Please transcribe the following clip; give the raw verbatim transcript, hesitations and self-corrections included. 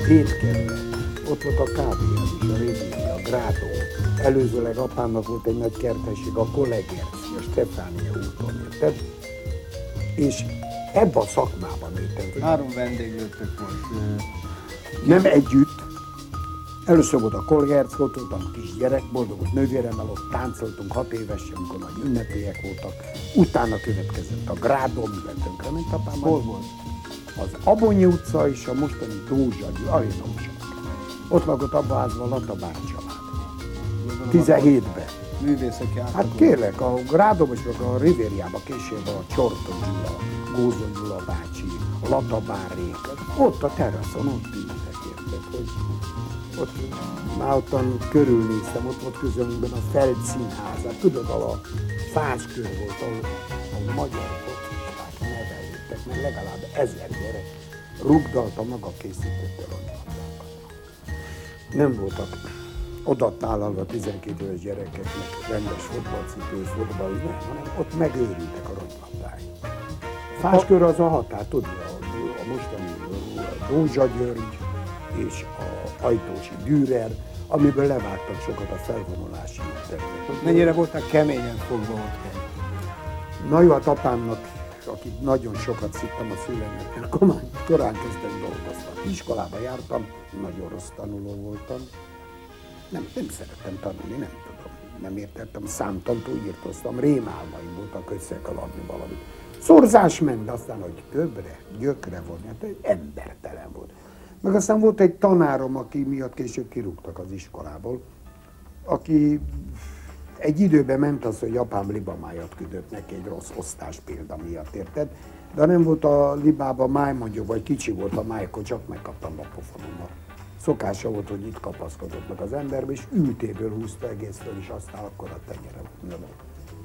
hét kerület. Ott volt a kávéhely, a Riviera, a Grádó. Előzőleg apámnak volt egy nagy kertesség, a Kollegerci, a Stefánia úton, érted? És ebben a szakmában nőttem. Három vendéglőtök volt. Nem együtt. Először volt a Kollegerci, ott voltam kisgyerek, boldogos nővéremmel, ott táncoltunk hat évesen, amikor nagy ünnepélyek voltak. Utána következett a Grádó, amivel tönkrement apám. Hol volt? Az Abonyi utca és a mostani Dózsa, Arénósak. Ott lakott abban a házban a Latabár család. tizenhétben. Művészek jártak. Hát kérlek, a Grádóban és a Rivériában később a Csorton Gyula, Gózon Gyula bácsi, a Latabárék. Ott a teraszon, ott ültek, érted, hogy ott már ottan körülnéztem, ott volt közömben a Feld színházat. Tudod, ahol a fáskör volt, ahol, ahol magyar focisták nevelődtek, mert legalább ezer gyerek rugdalta, maga készítette a rondlatákat. Nem voltak odatálalva tizenkét éves gyerekeknek rendes fotballcipő, fotball, nem, hanem ott megőrültek a rondlatáik. Fáskör az a határ, tudja, a, a mostani Dózsa György és a Ajtósi Dürer, amiből levágtak sokat a felvonulási területet. Mennyire voltak keményen fogva ott? Na jó, hát apámnak, akit nagyon sokat szittem a szülemnek, mert korán, korán kezdtem dolgoztam. Iskolába jártam, nagyon rossz tanuló voltam. Nem, nem szerettem tanulni, nem tudom. Nem értettem, számtantól írtoztam, rémálmaim voltak, hogy össze kell adni valamit. Szorzás ment, de aztán, hogy többre, gyökre volt, hát embertelen volt. Meg aztán volt egy tanárom, aki miatt később kirúgtak az iskolából, aki egy időben ment az, hogy apám libamájat küldött neki egy rossz osztás példa miatt, érted? De nem volt a libában máj, mondjuk, vagy kicsi volt a máj, akkor csak megkaptam a pofonomat. Szokása volt, hogy itt kapaszkodott meg az emberbe, és ültéből húzta egészről, és aztán akkor a tenyerem.